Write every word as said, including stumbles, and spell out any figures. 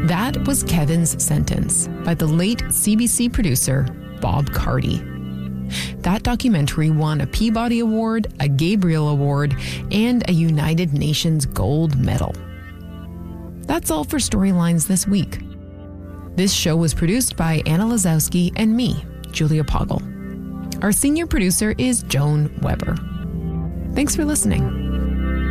That was Kevin's Sentence by the late C B C producer Bob Carty. That documentary won a Peabody Award, a Gabriel Award, and a United Nations Gold Medal. That's all for Storylines this week. This show was produced by Anna Lazowski and me, Julia Poggle. Our senior producer is Joan Weber. Thanks for listening.